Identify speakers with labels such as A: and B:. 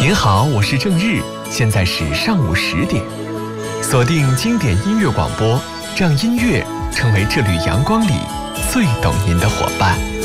A: 您好，我是郑日，现在是上午10点，锁定经典音乐广播，让音乐成为这缕阳光里最懂您的伙伴。